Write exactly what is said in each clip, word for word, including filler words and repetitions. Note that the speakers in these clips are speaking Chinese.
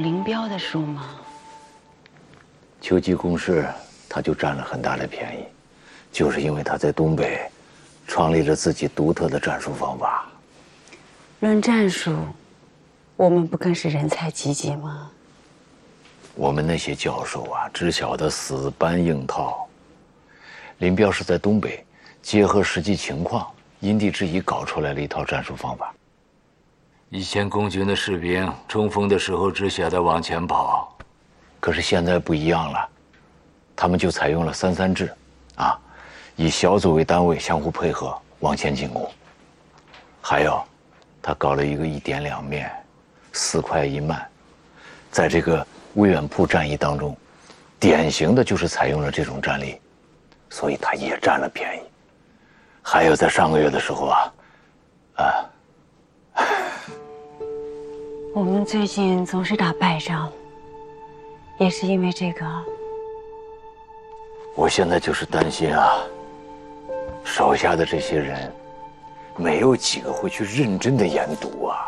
林彪的书吗？ 秋季攻势，他就占了很大的便宜，就是因为他在东北创立了自己独特的战术方法。 论战术，我们不更是人才济济吗？ 我们那些教授啊，只晓得死搬硬套。林彪是在东北结合实际情况，因地制宜搞出来了一套战术方法。以前共军的士兵冲锋的时候只晓得往前跑，可是现在不一样了，他们就采用了三三制，啊，以小组为单位相互配合往前进攻。还有，他搞了一个一点两面，四快一慢，在这个威远铺战役当中，典型的就是采用了这种战例，所以他也占了便宜。还有在上个月的时候啊，啊。 我们最近总是打败仗，也是因为这个。 我现在就是担心啊，手下的这些人，没有几个会去认真的研读啊。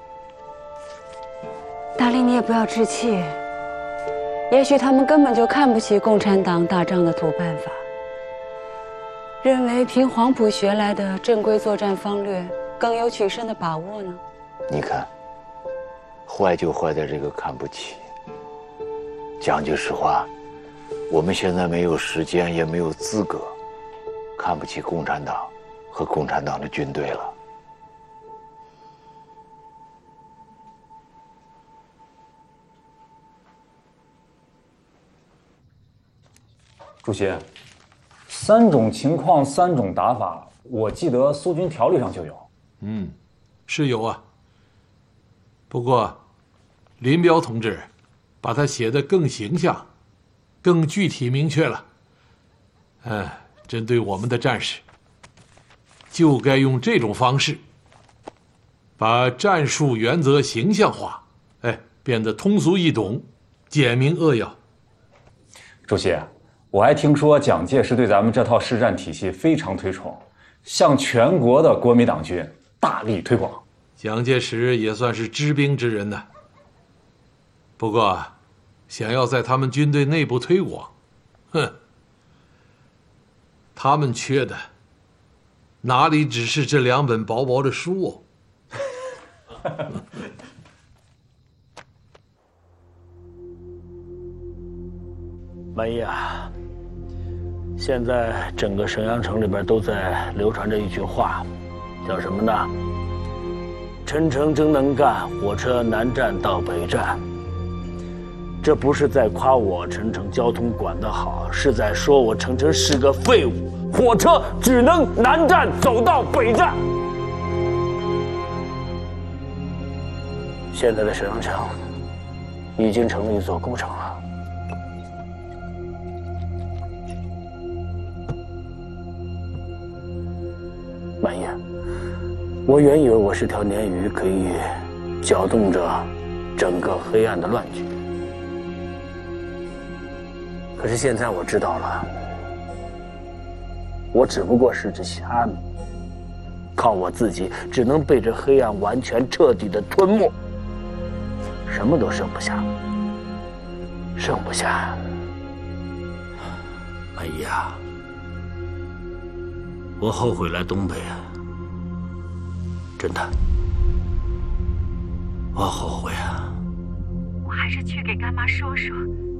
大力，你也不要置气，也许他们根本就看不起共产党打仗的土办法，认为凭黄埔学来的正规作战方略更有取胜的把握呢。 你看。坏就坏在这个看不起。讲句实话，我们现在没有时间，也没有资格看不起共产党和共产党的军队了。 主席，三种情况三种打法，我记得苏军条例上就有。 嗯，是有啊。不过，林彪同志把它写得更形象、更具体明确了。嗯，针对我们的战士，就该用这种方式，把战术原则形象化，哎，变得通俗易懂、简明扼要。 主席，我还听说蒋介石对咱们这套实战体系非常推崇，向全国的国民党军大力推广。 蒋介石也算是知兵之人呢。不过，想要在他们军队内部推广，哼，他们缺的哪里只是这两本薄薄的书哦。 满意啊！现在整个沈阳城里边都在流传着一句话，叫什么呢？陈诚真能干，火车南站到北站。这不是在夸我陈诚交通管得好，是在说我陈诚是个废物，火车只能南站走到北站。现在的沈阳城已经成了一座孤城了。满意。我原以为我是条鲶鱼，可以搅动着整个黑暗的乱局。可是现在我知道了，我只不过是只虾米，靠我自己只能被这黑暗完全彻底的吞没，什么都剩不下，剩不下。满意啊，我后悔来东北啊。真的，我后悔啊！ 我还是去给干妈说说，